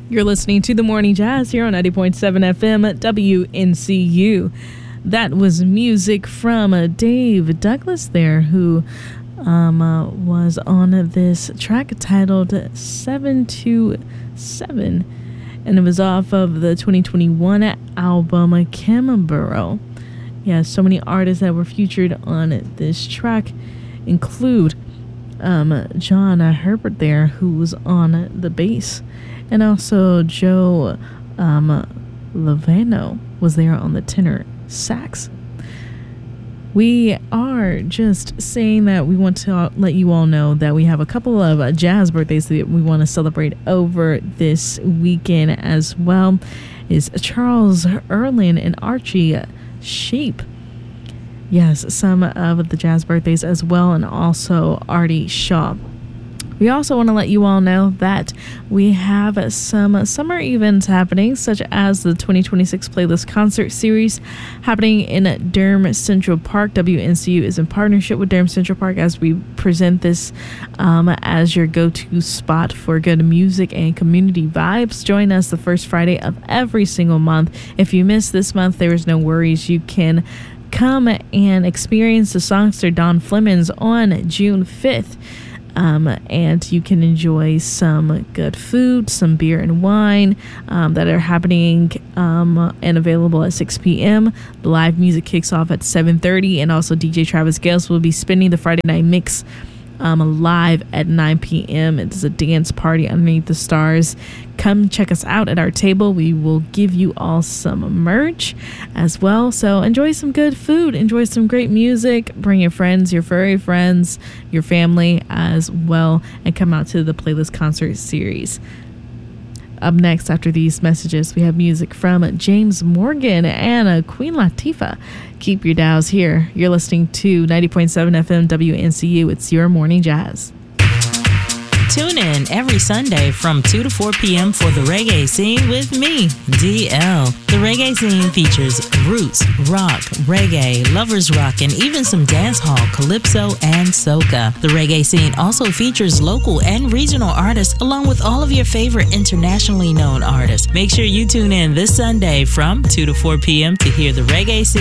You're listening to The Morning Jazz here on 90.7 FM at WNCU. That was music from Dave Douglas there, who was on this track titled 727, and it was off of the 2021 album Kimborough. Yeah, so many artists that were featured on this track include John Herbert there, who was on the bass, and also Joe Lovano was there on the tenor sax. We are just saying that we want to let you all know that we have a couple of jazz birthdays that we want to celebrate over this weekend as well. Is Charles Erlin and Archie Sheep. Yes, some of the jazz birthdays as well, and also Artie Shaw. We also want to let you all know that we have some summer events happening, such as the 2026 Playlist Concert Series happening in Durham Central Park. WNCU is in partnership with Durham Central Park as we present this as your go-to spot for good music and community vibes. Join us the first Friday of every single month. If you miss this month, there is no worries. You can come and experience the songster Don Flemings on June 5th. And you can enjoy some good food, some beer and wine that are happening and available at 6 p.m. The live music kicks off at 7:30, and also DJ Travis Gales will be spinning the Friday night mix live at 9 p.m. It's a dance party underneath the stars. Come check us out at our table. We will give you all some merch as well. So enjoy some good food, enjoy some great music, bring your friends, your furry friends, your family as well, and come out to the Playlist Concert Series. Up next, after these messages, we have music from James Morgan and Queen Latifah. Keep your dials here. You're listening to 90.7 FM WNCU. It's your morning jazz. Tune in every Sunday from 2 to 4 p.m. for the Reggae Scene with me, DL. The Reggae Scene features roots, rock, reggae, lovers rock, and even some dance hall, calypso, and soca. The Reggae Scene also features local and regional artists along with all of your favorite internationally known artists. Make sure you tune in this Sunday from 2 to 4 p.m. to hear the Reggae Scene